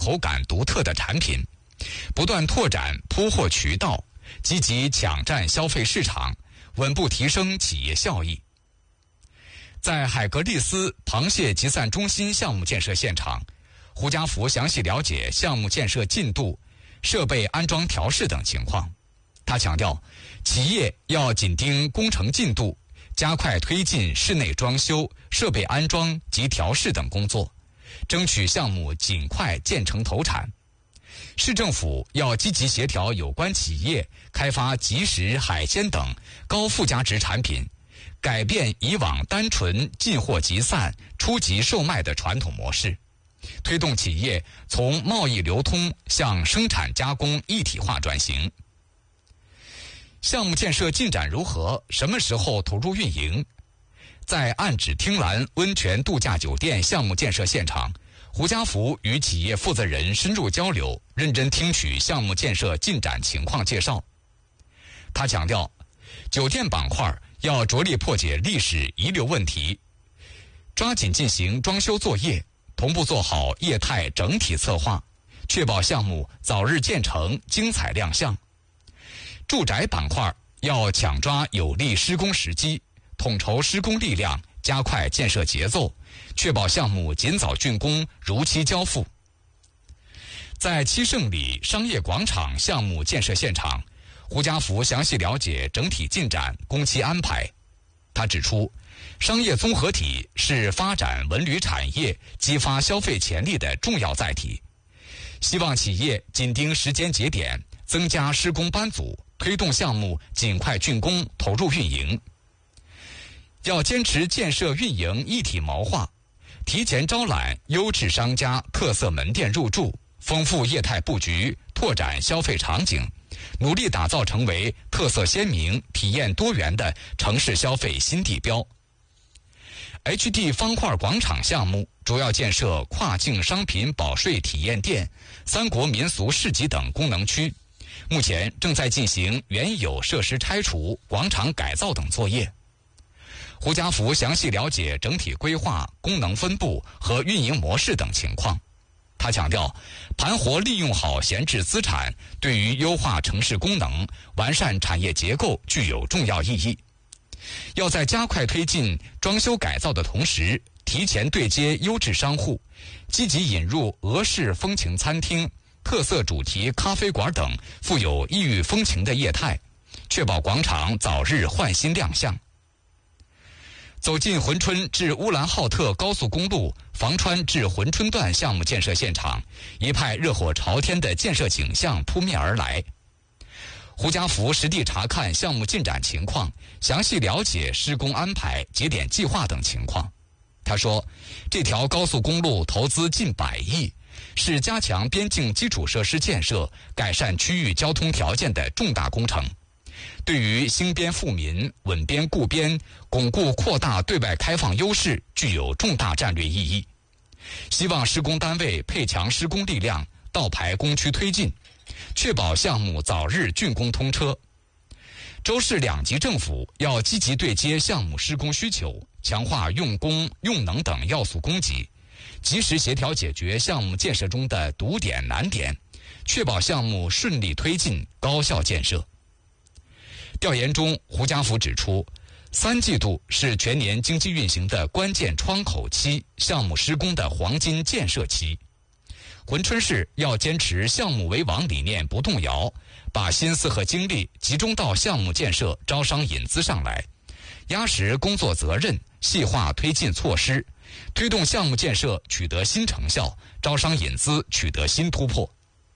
口感独特的产品，不断拓展铺货渠道，积极抢占消费市场，稳步提升企业效益。在海格力斯螃蟹集散中心项目建设现场，胡家福详细了解项目建设进度、设备安装调试等情况。他强调，企业要紧盯工程进度，加快推进室内装修、设备安装及调试等工作，争取项目尽快建成投产。市政府要积极协调有关企业开发即食海鲜等高附加值产品，改变以往单纯进货集散、初级售卖的传统模式，推动企业从贸易流通向生产加工一体化转型。项目建设进展如何？什么时候投入运营？在岸芷汀兰温泉度假酒店项目建设现场，胡家福与企业负责人深入交流，认真听取项目建设进展情况介绍。他强调，酒店板块要着力破解历史遗留问题，抓紧进行装修作业，同步做好业态整体策划，确保项目早日建成、精彩亮相。住宅板块要抢抓有利施工时机，统筹施工力量，加快建设节奏，确保项目尽早竣工、如期交付。在七圣里商业广场项目建设现场，胡家福详细了解整体进展、工期安排。他指出，商业综合体是发展文旅产业、激发消费潜力的重要载体，希望企业紧盯时间节点，增加施工班组，推动项目尽快竣工投入运营。要坚持建设运营一体谋划，提前招揽优质商家、特色门店入驻，丰富业态布局，拓展消费场景，努力打造成为特色鲜明、体验多元的城市消费新地标。HD 方块广场项目主要建设跨境商品保税体验店、三国民俗市集等功能区，目前正在进行原有设施拆除、广场改造等作业。胡家福详细了解整体规划、功能分布和运营模式等情况。他强调，盘活利用好闲置资产，对于优化城市功能、完善产业结构具有重要意义。要在加快推进装修改造的同时，提前对接优质商户，积极引入俄式风情餐厅、特色主题咖啡馆等富有异域风情的业态，确保广场早日焕新亮相。走进珲春至乌兰浩特高速公路房川至珲春段项目建设现场，一派热火朝天的建设景象扑面而来。胡家福实地查看项目进展情况，详细了解施工安排、节点计划等情况。他说，这条高速公路投资近100亿，是加强边境基础设施建设、改善区域交通条件的重大工程，对于兴边富民、稳边固边、巩固扩大对外开放优势具有重大战略意义。希望施工单位配强施工力量，倒排工区推进，确保项目早日竣工通车。州市2级政府要积极对接项目施工需求，强化用工、用能等要素供给，及时协调解决项目建设中的堵点难点，确保项目顺利推进、高效建设。调研中，胡家福指出，3季度是全年经济运行的关键窗口期，项目施工的黄金建设期。珲春市要坚持项目为王理念不动摇，把心思和精力集中到项目建设、招商引资上来，压实工作责任，细化推进措施，推动项目建设取得新成效，招商引资取得新突破。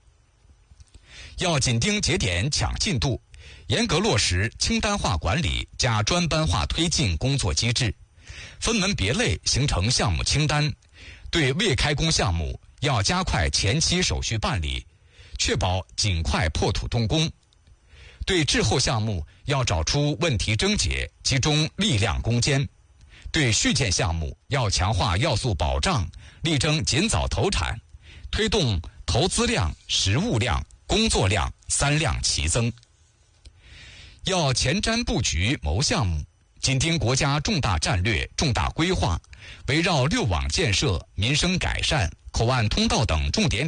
要紧盯节点抢进度，严格落实清单化管理加专班化推进工作机制，分门别类形成项目清单。对未开工项目要加快前期手续办理，确保尽快破土动工。对滞后项目要找出问题症结，集中力量攻坚。对续建项目要强化要素保障，力争尽早投产，推动投资量、实物量、工作量3量齐增。要前瞻布局谋项目，紧盯国家重大战略、重大规划，围绕6网建设、民生改善、口岸通道等重点